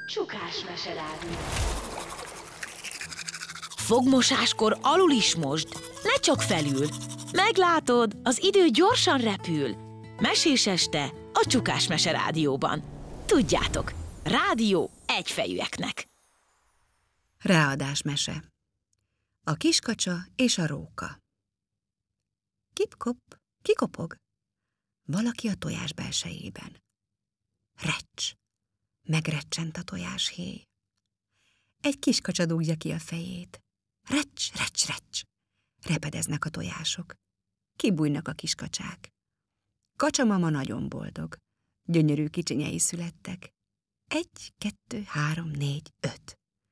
Csukás meserádió. Fogmosáskor alul is mosd, ne csak felül. Meglátod, az idő gyorsan repül. Mesés este a Csukás meserádióban. Tudjátok, rádió egyfejűeknek. Ráadásmese. A kiskacsa és a róka. Kip-kop, kikopog. Valaki a tojás belsejében. Recs. Megrecsent a tojáshéj. Egy kiskacsa dugja ki a fejét. Recs, recs, recs. Repedeznek a tojások. Kibújnak a kiskacsák. Kacsamama nagyon boldog. Gyönyörű kicsinyei születtek. 1, 2, 3, 4, 5.